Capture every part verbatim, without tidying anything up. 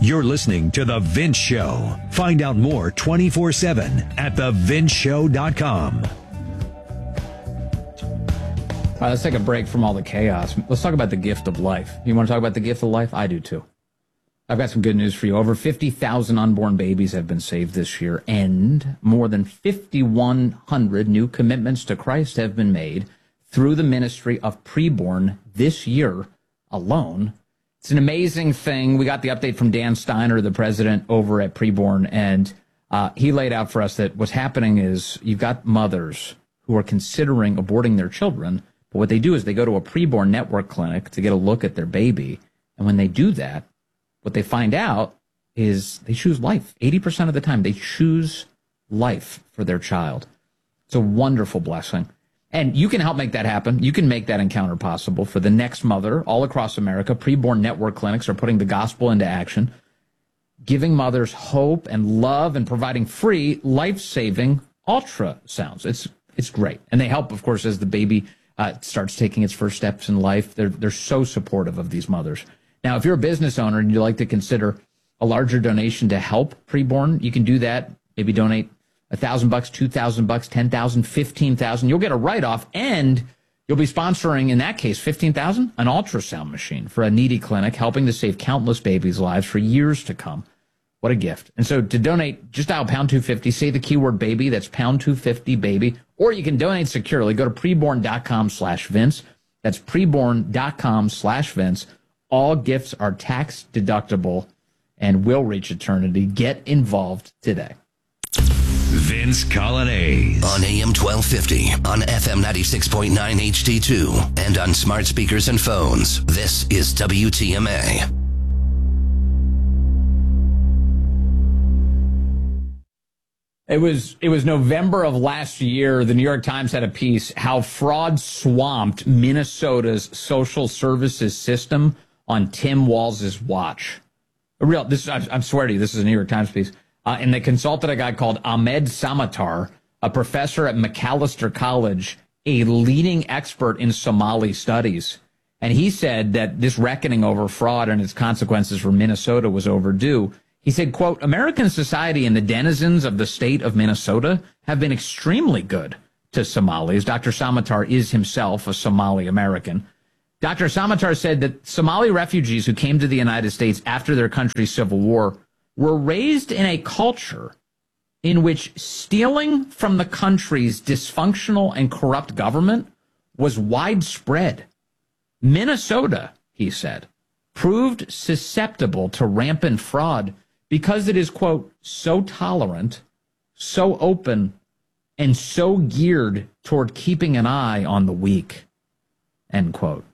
You're listening to The Vince Show. Find out more twenty-four seven at the vince show dot com. All right, let's take a break from all the chaos. Let's talk about the gift of life. You want to talk about the gift of life? I do too. I've got some good news for you. Over fifty thousand unborn babies have been saved this year, and more than five thousand one hundred new commitments to Christ have been made through the ministry of Preborn this year alone. It's an amazing thing. We got the update from Dan Steiner, the president over at Preborn, and uh, he laid out for us that what's happening is you've got mothers who are considering aborting their children, but what they do is they go to a Preborn network clinic to get a look at their baby, and when they do that, what they find out is they choose life. eighty percent of the time, they choose life for their child. It's a wonderful blessing. And you can help make that happen. You can make that encounter possible for the next mother all across America. Preborn network clinics are putting the gospel into action, giving mothers hope and love and providing free, life-saving ultrasounds. It's it's great. And they help, of course, as the baby uh, starts taking its first steps in life. They're, they're so supportive of these mothers. Now, if you're a business owner and you'd like to consider a larger donation to help Preborn, you can do that. Maybe donate a thousand bucks, two thousand bucks, ten thousand, fifteen thousand. You'll get a write-off, and you'll be sponsoring, in that case, fifteen thousand, an ultrasound machine for a needy clinic, helping to save countless babies' lives for years to come. What a gift. And so to donate, just dial pound two fifty, say the keyword baby, that's pound two fifty baby, or you can donate securely. Go to preborn.com slash Vince. That's preborn.com slash Vince. All gifts are tax deductible and will reach eternity. Get involved today. Vince Coglianese. On A M twelve fifty, on F M ninety-six point nine H D two, and on smart speakers and phones. This is W T M A. It was it was November of last year. The New York Times had a piece, How Fraud Swamped Minnesota's Social Services System on Tim Walz's Watch. A real, this I, I swear to you, this is a New York Times piece. Uh, and they consulted a guy called Ahmed Samatar, a professor at Macalester College, a leading expert in Somali studies. And he said that this reckoning over fraud and its consequences for Minnesota was overdue. He said, quote, American society and the denizens of the state of Minnesota have been extremely good to Somalis. Doctor Samatar is himself a Somali American. Doctor Samatar said that Somali refugees who came to the United States after their country's civil war were raised in a culture in which stealing from the country's dysfunctional and corrupt government was widespread. Minnesota, he said, proved susceptible to rampant fraud because it is, quote, so tolerant, so open, and so geared toward keeping an eye on the weak, end quote.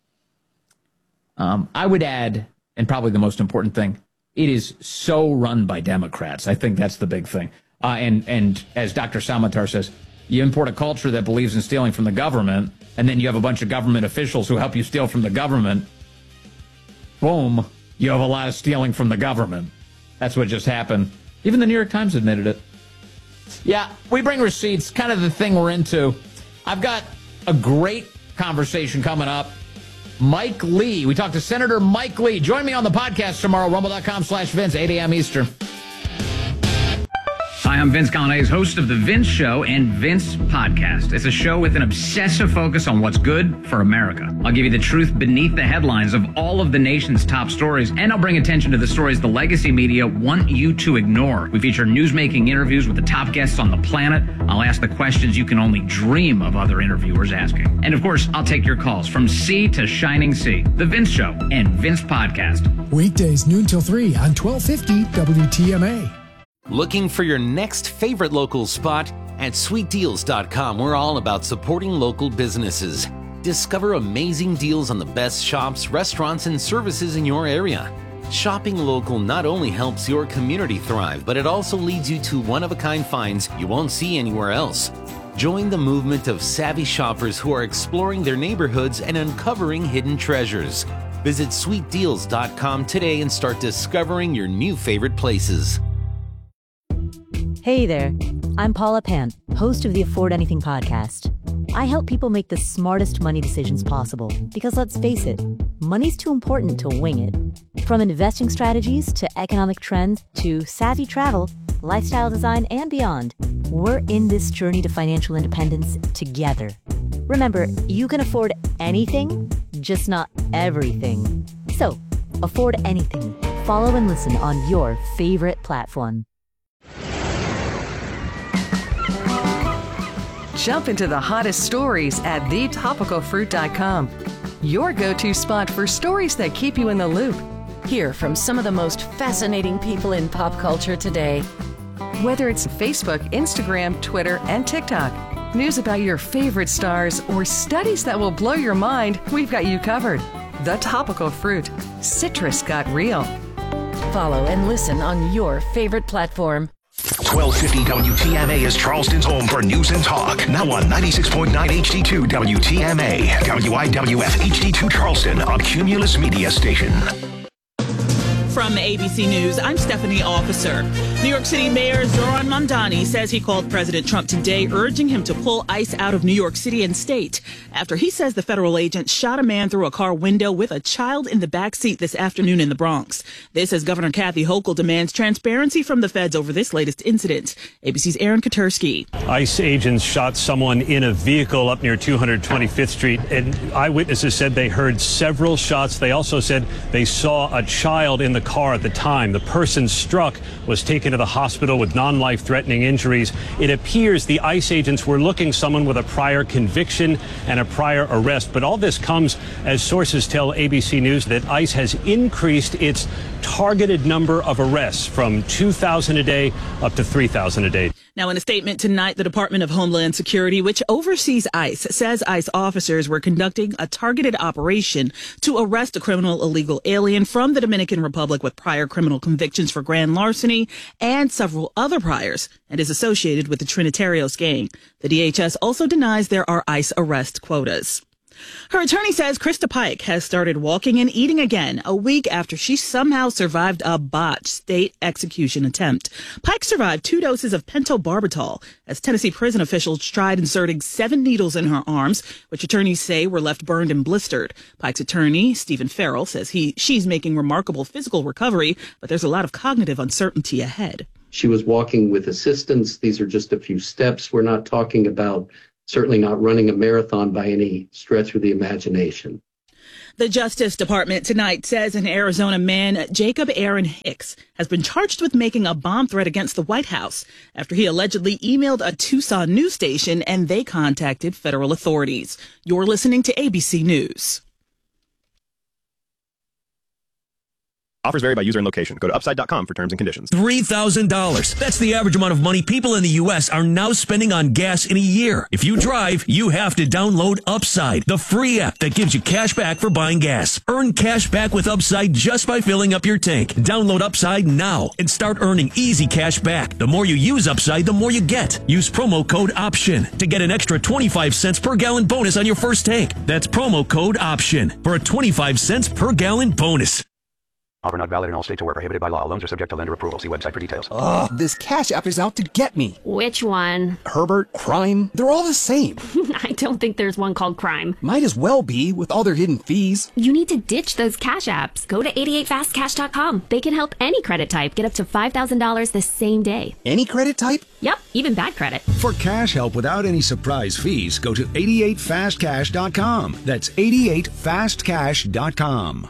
Um, I would add, and probably the most important thing, it is so run by Democrats. I think that's the big thing. Uh, and, and as Doctor Samatar says, you import a culture that believes in stealing from the government, and then you have a bunch of government officials who help you steal from the government. Boom, you have a lot of stealing from the government. That's what just happened. Even the New York Times admitted it. Yeah, we bring receipts, kind of the thing we're into. I've got a great conversation coming up. Mike Lee. We talked to Senator Mike Lee. Join me on the podcast tomorrow, rumble.com slash Vince, eight a.m. Eastern. Hi, I'm Vince Coglianese, host of The Vince Show and Vince Podcast. It's a show with an obsessive focus on what's good for America. I'll give you the truth beneath the headlines of all of the nation's top stories, and I'll bring attention to the stories the legacy media want you to ignore. We feature newsmaking interviews with the top guests on the planet. I'll ask the questions you can only dream of other interviewers asking. And of course, I'll take your calls from sea to shining sea. The Vince Show and Vince Podcast. Weekdays noon till three on twelve fifty W T M A. Looking for your next favorite local spot? At sweet deals dot com, we're all about supporting local businesses. Discover amazing deals on the best shops, restaurants, and services in your area. Shopping local not only helps your community thrive, but it also leads you to one-of-a-kind finds you won't see anywhere else. Join the movement of savvy shoppers who are exploring their neighborhoods and uncovering hidden treasures. Visit sweet deals dot com today and start discovering your new favorite places. Hey there, I'm Paula Pant, host of the Afford Anything podcast. I help people make the smartest money decisions possible because, let's face it, money's too important to wing it. From investing strategies to economic trends to savvy travel, lifestyle design, and beyond, we're in this journey to financial independence together. Remember, you can afford anything, just not everything. So, afford anything. Follow and listen on your favorite platform. Jump into the hottest stories at the topical fruit dot com. Your go-to spot for stories that keep you in the loop. Hear from some of the most fascinating people in pop culture today. Whether it's Facebook, Instagram, Twitter, and TikTok, news about your favorite stars, or studies that will blow your mind, we've got you covered. The Topical Fruit. Citrus got real. Follow and listen on your favorite platform. twelve fifty W T M A is Charleston's home for news and talk. Now on ninety-six point nine H D two W T M A. W I W F H D two Charleston, a Cumulus media station. From A B C News, I'm Stephanie Officer. New York City Mayor Zohran Mamdani says he called President Trump today, urging him to pull ICE out of New York City and state after he says the federal agent shot a man through a car window with a child in the back seat this afternoon in the Bronx. This as Governor Kathy Hochul demands transparency from the feds over this latest incident. A B C's Aaron Katersky. ICE agents shot someone in a vehicle up near two hundred twenty-fifth Street, and eyewitnesses said they heard several shots. They also said they saw a child in the car at the time. The person struck was taken to the hospital with non-life-threatening injuries. It appears the ICE agents were looking someone with a prior conviction and a prior arrest. But all this comes as sources tell A B C News that ICE has increased its targeted number of arrests from two thousand a day up to three thousand a day. Now, in a statement tonight, the Department of Homeland Security, which oversees ICE, says ICE officers were conducting a targeted operation to arrest a criminal illegal alien from the Dominican Republic with prior criminal convictions for grand larceny and several other priors, and is associated with the Trinitarios gang. The D H S also denies there are ICE arrest quotas. Her attorney says Krista Pike has started walking and eating again a week after she somehow survived a botched state execution attempt. Pike survived two doses of pentobarbital as Tennessee prison officials tried inserting seven needles in her arms, which attorneys say were left burned and blistered. Pike's attorney, Stephen Farrell, says he she's making remarkable physical recovery, but there's a lot of cognitive uncertainty ahead. She was walking with assistance. These are just a few steps. We're not talking about certainly not running a marathon by any stretch of the imagination. The Justice Department tonight says an Arizona man, Jacob Aaron Hicks, has been charged with making a bomb threat against the White House after he allegedly emailed a Tucson news station and they contacted federal authorities. You're listening to A B C News. Offers vary by user and location. Go to upside dot com for terms and conditions. three thousand dollars. That's the average amount of money people in the U S are now spending on gas in a year. If you drive, you have to download Upside, the free app that gives you cash back for buying gas. Earn cash back with Upside just by filling up your tank. Download Upside now and start earning easy cash back. The more you use Upside, the more you get. Use promo code OPTION to get an extra twenty-five cents per gallon bonus on your first tank. That's promo code OPTION for a twenty-five cents per gallon bonus. Offer not valid in all states or where prohibited by law. Loans are subject to lender approval. See website for details. Ugh, this Cash App is out to get me. Which one? Herbert, Crime, they're all the same. I don't think there's one called Crime. Might as well be, with all their hidden fees. You need to ditch those Cash Apps. Go to eighty-eight fast cash dot com. They can help any credit type get up to five thousand dollars the same day. Any credit type? Yep, even bad credit. For cash help without any surprise fees, go to eighty-eight fast cash dot com. That's eighty-eight fast cash dot com.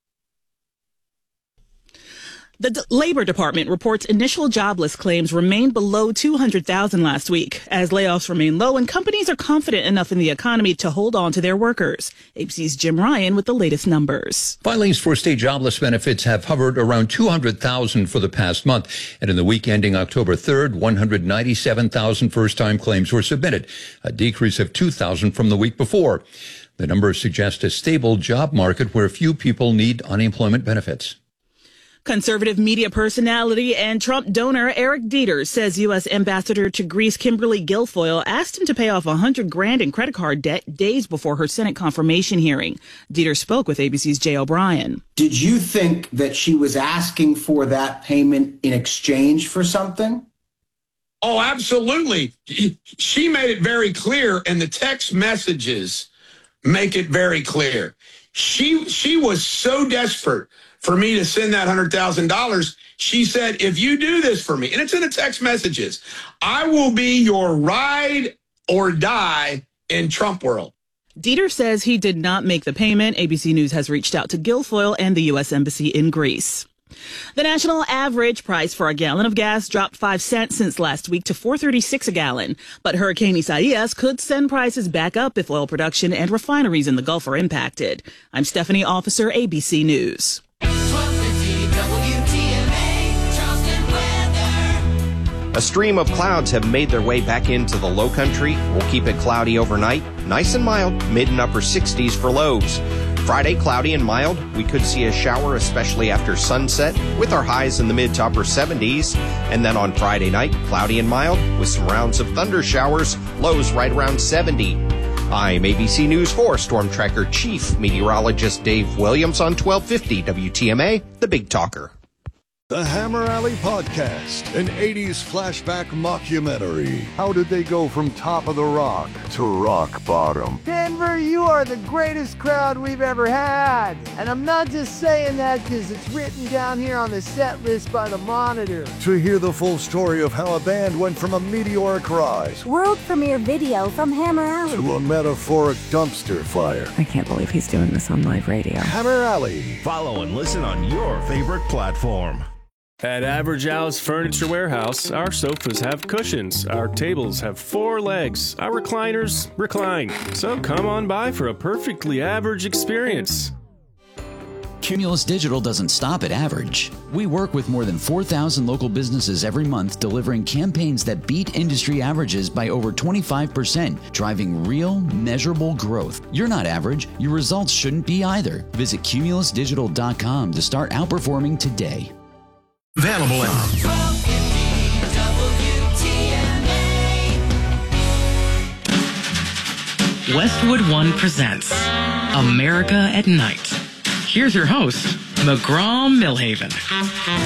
The D- Labor Department reports initial jobless claims remained below two hundred thousand last week as layoffs remain low and companies are confident enough in the economy to hold on to their workers. A B C's Jim Ryan with the latest numbers. Filings for state jobless benefits have hovered around two hundred thousand for the past month. And in the week ending October third, one hundred ninety-seven thousand first-time claims were submitted, a decrease of two thousand from the week before. The numbers suggest a stable job market where few people need unemployment benefits. Conservative media personality and Trump donor Eric Dieters says U S Ambassador to Greece Kimberly Guilfoyle asked him to pay off a hundred grand in credit card debt days before her Senate confirmation hearing. Dieters spoke with A B C's Jay O'Brien. Did you think that she was asking for that payment in exchange for something? Oh, absolutely. She made it very clear, and the text messages make it very clear. She she was so desperate for me to send that one hundred thousand dollars. She said, if you do this for me, and it's in the text messages, I will be your ride or die in Trump world. Dieter says he did not make the payment. A B C News has reached out to Guilfoyle and the U S Embassy in Greece. The national average price for a gallon of gas dropped five cents since last week to four dollars and thirty-six cents a gallon. But Hurricane Isaias could send prices back up if oil production and refineries in the Gulf are impacted. I'm Stephanie Officer, A B C News. A stream of clouds have made their way back into the low country. We'll keep it cloudy overnight. Nice and mild, mid and upper sixties for lows. Friday, cloudy and mild. We could see a shower, especially after sunset, with our highs in the mid to upper seventies. And then on Friday night, cloudy and mild, with some rounds of thunder showers, lows right around seventy. I'm A B C News four Storm Tracker Chief Meteorologist Dave Williams on twelve fifty W T M A, The Big Talker. The Hammer Alley Podcast, an eighties flashback mockumentary. How did they go from top of the rock to rock bottom? Denver, you are the greatest crowd we've ever had. And I'm not just saying that because it's written down here on the set list by the Monitor. To hear the full story of how a band went from a meteoric rise, world premiere video from Hammer Alley, to a metaphoric dumpster fire. I can't believe he's doing this on live radio. Hammer Alley. Follow and listen on your favorite platform. At Average Al's Furniture Warehouse, our sofas have cushions, our tables have four legs, our recliners recline. So come on by for a perfectly average experience. Cumulus Digital doesn't stop at average. We work with more than four thousand local businesses every month, delivering campaigns that beat industry averages by over twenty-five percent, driving real, measurable growth. You're not average. Your results shouldn't be either. Visit cumulus digital dot com to start outperforming today. Available at Westwood One presents America at Night. Here's your host, McGraw Milhaven.